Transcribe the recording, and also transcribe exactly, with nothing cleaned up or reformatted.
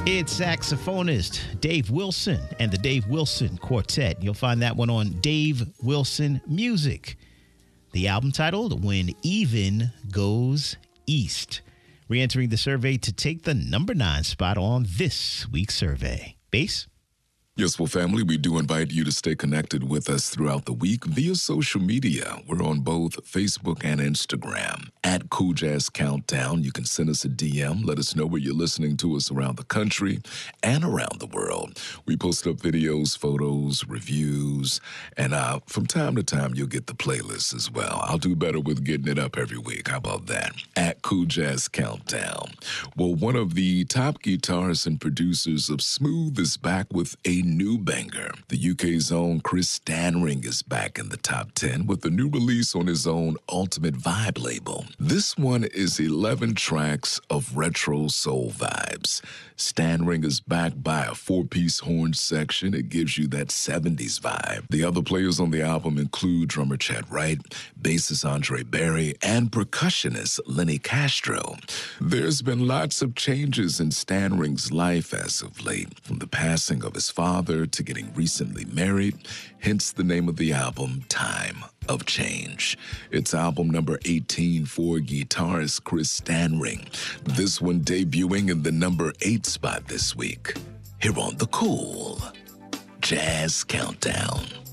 It's saxophonist Dave Wilson and the Dave Wilson Quartet. You'll find that one on Dave Wilson Music. The album titled When Even Goes East. Re-entering the survey to take the number nine spot on this week's survey. Bass? Yes, well, family, we do invite you to stay connected with us throughout the week via social media. We're on both Facebook and Instagram. At Cool Jazz Countdown, you can send us a D M. Let us know where you're listening to us around the country and around the world. We post up videos, photos, reviews, and uh, from time to time, you'll get the playlist as well. I'll do better with getting it up every week. How about that? At Cool Jazz Countdown. Well, one of the top guitarists and producers of Smooth is back with a new banger. The U K's own Chris Stanring is back in the top ten with a new release on his own Ultimate Vibe label. This one is eleven tracks of retro soul vibes. Stanring is backed by a four-piece horn section. It gives you that seventies vibe. The other players on the album include drummer Chad Wright, bassist Andre Berry, and percussionist Lenny Castro. There's been lots of changes in Stanring's life as of late, from the passing of his father to getting recently married, hence the name of the album, Time of Change. It's album number eighteen for guitarist Chris Stanring. This one debuting in the number eight spot this week, here on the Cool Jazz Countdown.